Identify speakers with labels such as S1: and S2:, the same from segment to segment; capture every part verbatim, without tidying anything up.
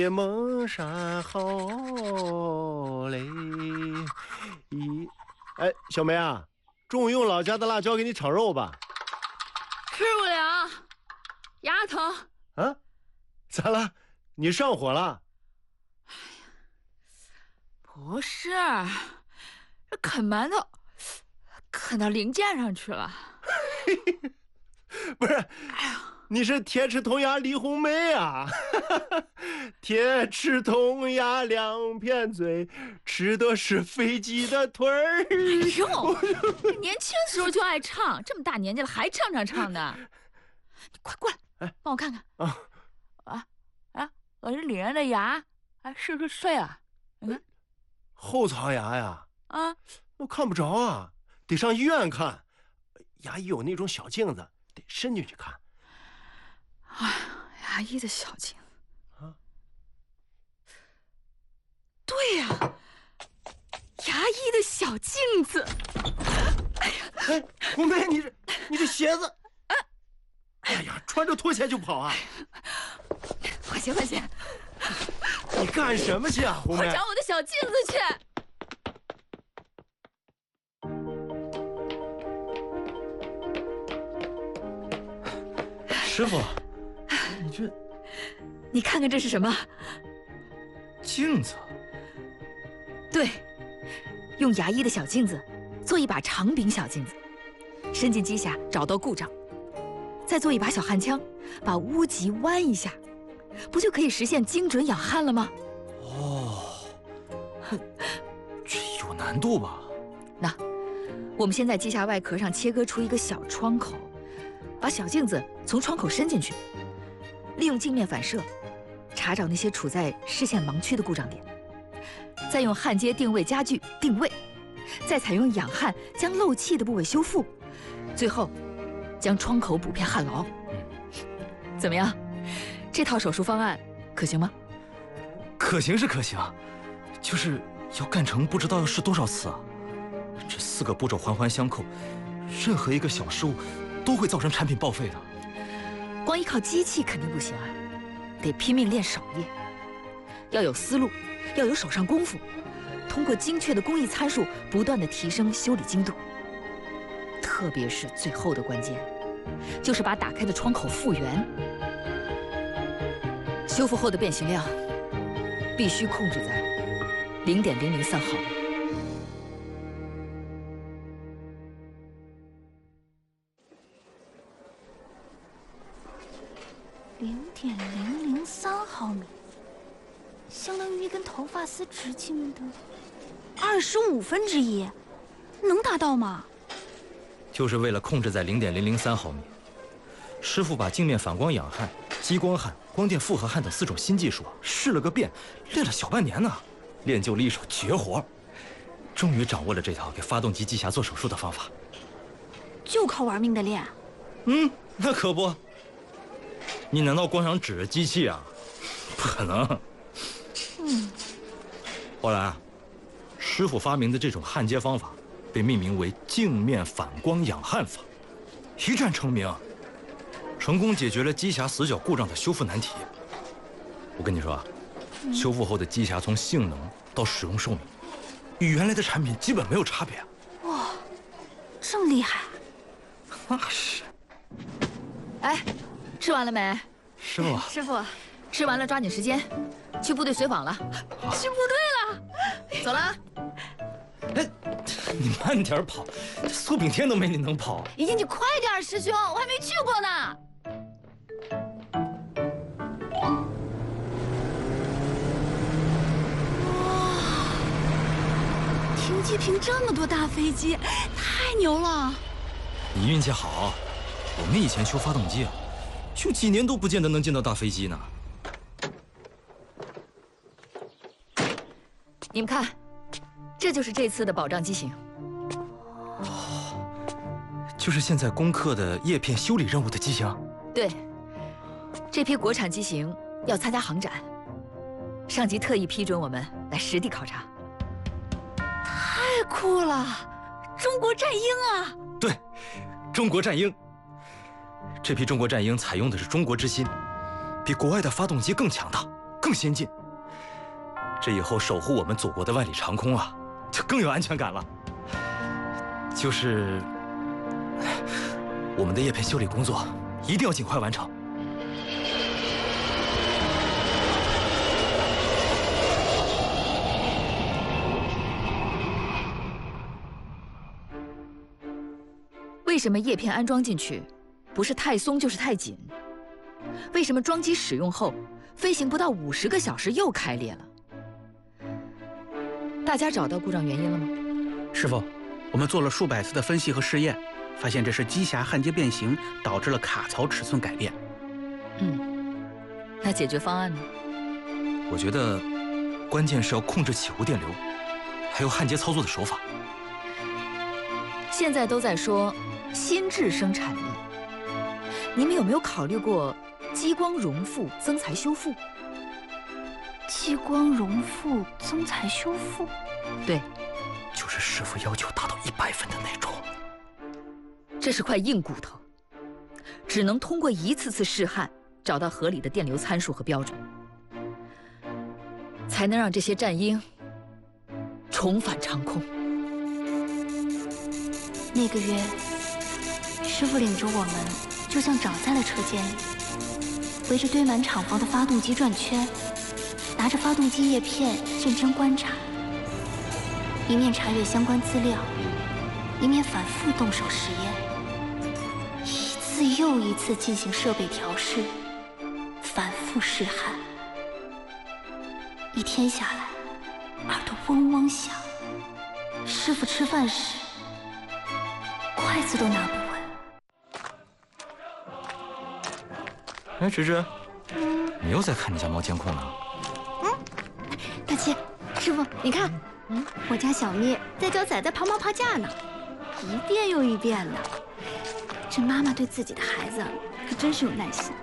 S1: 蒙山好嘞！一，哎，小梅啊，中午用老家的辣椒给你炒肉吧。
S2: 吃不了，牙疼。
S1: 啊？咋了？你上火了？
S2: 哎呀，不是，这啃馒头啃到零件上去了。
S1: 不是，哎呀，你是铁齿铜牙李红梅啊！铁齿铜牙两片嘴，吃的是飞机的腿儿。
S2: 哎呦，年轻的时候就爱唱，这么大年纪了还唱唱唱的。你快过来，哎，帮我看看。啊啊啊！我这里面的牙，哎，是不是碎了？你看，
S1: 后槽牙呀。
S2: 啊，
S1: 我看不着啊，得上医院看。牙医有那种小镜子，得伸进去看。
S2: 哎呀，牙医的小镜子。啊，对呀、啊，牙医的小镜子。哎呀，
S1: 哎，红梅，你这你这鞋子，啊、哎呀，穿着拖鞋就跑啊！
S2: 换鞋换鞋。
S1: 你干什么去啊，红梅？
S2: 我找我的小镜子去。
S3: 师傅，你这……
S2: 你看看这是什么？
S3: 镜子。
S2: 对，用牙医的小镜子做一把长柄小镜子，伸进机匣找到故障，再做一把小焊枪，把屋脊弯一下，不就可以实现精准养焊了吗？
S3: 哦，这有难度吧？
S2: 那，我们先在机匣外壳上切割出一个小窗口。把小镜子从窗口伸进去，利用镜面反射，查找那些处在视线盲区的故障点，再用焊接定位家具定位，再采用养焊将漏气的部位修复，最后将窗口补片焊牢。怎么样？这套手术方案可行吗？
S3: 可行是可行，就是要干成不知道要试多少次啊！这四个步骤环环相扣，任何一个小失误都会造成产品报废的。
S2: 光依靠机器肯定不行啊，得拼命练手艺，要有思路，要有手上功夫，通过精确的工艺参数，不断的提升修理精度。特别是最后的关键，就是把打开的窗口复原，修复后的变形量必须控制在零点零零三毫米。
S4: 零点零零三毫米，相当于一根头发丝直径的二十五分之一，能达到吗？
S3: 就是为了控制在零点零零三毫米，师傅把镜面反光养焊、激光焊、光电复合焊等四种新技术试了个遍，练了小半年呢，练就了一手绝活，终于掌握了这套给发动机机匣做手术的方法。
S4: 就靠玩命的练？
S3: 嗯，那可不。你难道光想指着机器啊？不可能。
S4: 嗯。
S3: 后来啊，师傅发明的这种焊接方法被命名为镜面反光养焊法，一战成名，成功解决了机匣死角故障的修复难题。我跟你说啊，嗯、修复后的机匣从性能到使用寿命，与原来的产品基本没有差别。
S4: 哇，这么厉害！
S3: 那是。
S2: 哎。吃完了没？
S3: 师傅，
S2: 师傅，吃完了抓紧时间，去部队随访了。去部队了，走了。
S3: 哎，你慢点跑，苏炳添都没你能跑。
S2: 怡静，你快点，师兄，我还没去过呢。
S4: 哇，停机坪这么多大飞机，太牛了！
S3: 你运气好，我们以前修发动机啊。就几年都不见得能见到大飞机呢。
S2: 你们看，这就是这次的保障机型。
S3: 哦，就是现在攻克的叶片修理任务的机型。
S2: 对，这批国产机型要参加航展，上级特意批准我们来实地考察。
S4: 太酷了，中国战鹰啊！
S3: 对，中国战鹰。这批中国战鹰采用的是中国之心，比国外的发动机更强大， 更先进。这以后守护我们祖国的万里长空啊，就更有安全感了。就是，我们的叶片修理工作一定要尽快完成。
S2: 为什么叶片安装进去，不是太松就是太紧？为什么装机使用后，飞行不到五十个小时又开裂了？大家找到故障原因了吗？
S5: 师傅，我们做了数百次的分析和试验，发现这是机匣焊接变形导致了卡槽尺寸改变。
S2: 嗯，那解决方案呢？
S3: 我觉得，关键是要控制起伏电流，还有焊接操作的手法。
S2: 现在都在说新质生产力，你们有没有考虑过激光熔复、增材修复？
S4: 激光熔复、增材修复，
S2: 对，
S3: 就是师傅要求达到一百分的那种。
S2: 这是块硬骨头，只能通过一次次试焊，找到合理的电流参数和标准，才能让这些战鹰重返长空。
S4: 那个月，师傅领着我们，就像长在了车间里，围着堆满厂房的发动机转圈，拿着发动机叶片认真观察，一面查阅相关资料，一面反复动手实验，一次又一次进行设备调试，反复试焊。一天下来，耳朵嗡嗡响，师傅吃饭时筷子都拿不稳。
S3: 哎，芝芝，你又在看你家猫监控呢？
S4: 嗯，大七，师傅，你看，嗯，我家小咪在教仔仔爬猫爬架呢，一遍又一遍的。这妈妈对自己的孩子可真是有耐心。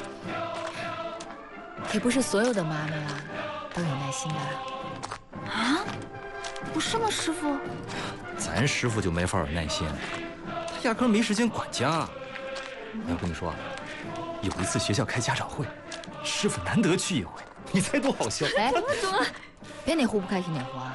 S2: 也不是所有的妈妈都有耐心的。
S4: 啊？不是吗，师傅？
S3: 咱师傅就没法有耐心，他压根没时间管家。我跟你说，有一次学校开家长会，师傅难得去一回，你猜多好笑？
S2: 哎，怎么？别哪壶不开提哪壶啊！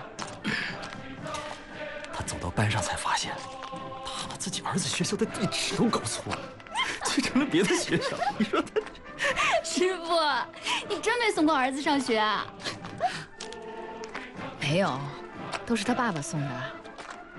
S3: 他走到班上才发现，他把自己儿子学校的地址都搞错了，去成了别的学校。你说他？
S4: 师傅，你真没送过儿子上学啊？
S2: 没有，都是他爸爸送的。